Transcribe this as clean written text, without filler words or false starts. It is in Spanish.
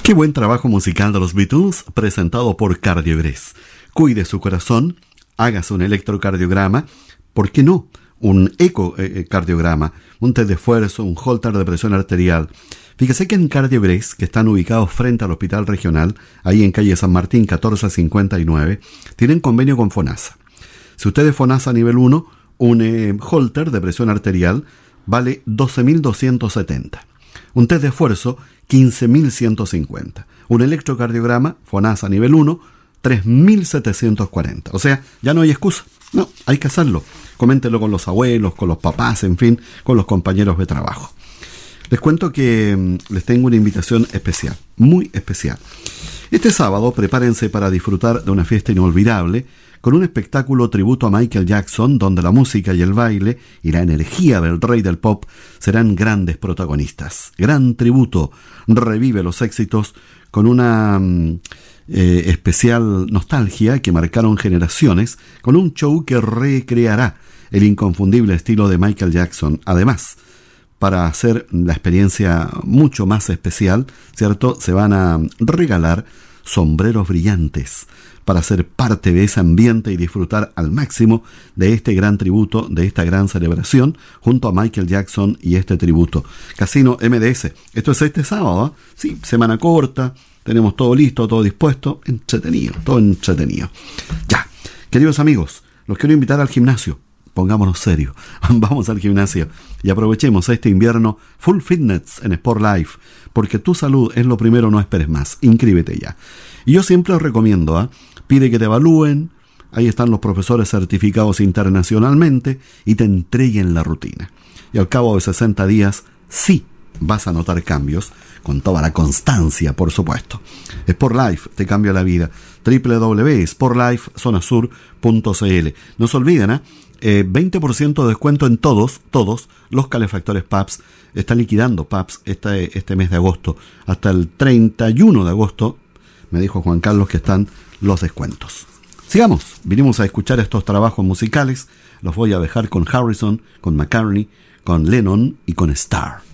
Qué buen trabajo musical de los Beatles, presentado por CardioGress. Cuide su corazón, hágase un electrocardiograma, ¿por qué no? Un ecocardiograma, un test de esfuerzo, un holter de presión arterial. Fíjese que en CardioGress, que están ubicados frente al Hospital Regional, ahí en calle San Martín 1459, tienen convenio con FONASA. Si usted es FONASA nivel 1, un holter de presión arterial vale 12.270. Un test de esfuerzo, 15.150. Un electrocardiograma, FONASA nivel 1, 3.740. O sea, ya no hay excusa. No, hay que hacerlo. Coméntelo con los abuelos, con los papás, en fin, con los compañeros de trabajo. Les cuento que les tengo una invitación especial, muy especial. Este sábado prepárense para disfrutar de una fiesta inolvidable con un espectáculo tributo a Michael Jackson, donde la música y el baile y la energía del rey del pop serán grandes protagonistas. Gran tributo, revive los éxitos con una especial nostalgia que marcaron generaciones, con un show que recreará el inconfundible estilo de Michael Jackson. Además, para hacer la experiencia mucho más especial, ¿cierto?, se van a regalar sombreros brillantes para ser parte de ese ambiente y disfrutar al máximo de este gran tributo, de esta gran celebración, junto a Michael Jackson y este tributo. Casino MDS, esto es este sábado, ¿eh? Sí, semana corta, tenemos todo listo, todo dispuesto, entretenido, todo entretenido. Ya, queridos amigos, los quiero invitar al gimnasio. Pongámonos serios, vamos al gimnasio y aprovechemos este invierno full fitness en Sport Life, porque tu salud es lo primero, no esperes más, inscríbete ya. Y yo siempre os recomiendo, pide que te evalúen, ahí están los profesores certificados internacionalmente y te entreguen la rutina. Y al cabo de 60 días, sí vas a notar cambios, con toda la constancia, por supuesto. Sport Life te cambia la vida. www.sportlifezonasur.cl. No se olviden, 20% de descuento en todos los calefactores PAPS. Está liquidando PAPS este mes de agosto. Hasta el 31 de agosto, me dijo Juan Carlos, que están los descuentos. Sigamos, vinimos a escuchar estos trabajos musicales. Los voy a dejar con Harrison, con McCartney, con Lennon y con Starr.